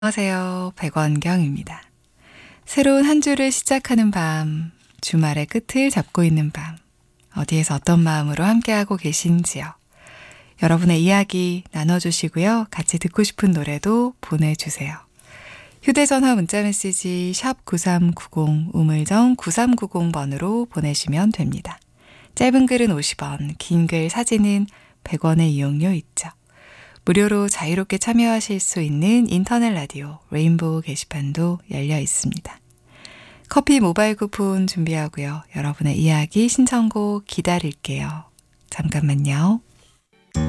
안녕하세요. 백원경입니다. 새로운 한 주를 시작하는 밤, 주말의 끝을 잡고 있는 밤, 어디에서 어떤 마음으로 함께하고 계신지요. 여러분의 이야기 나눠주시고요. 같이 듣고 싶은 노래도 보내주세요. 휴대전화 문자메시지 샵 9390 우물정 9390번으로 보내시면 됩니다. 짧은 글은 50원, 긴 글 사진은 100원의 이용료 있죠. 무료로 자유롭게 참여하실 수 있는 인터넷 라디오 레인보우 게시판도 열려 있습니다. 커피 모바일 쿠폰 준비하고요. 여러분의 이야기 신청곡 기다릴게요. 잠깐만요.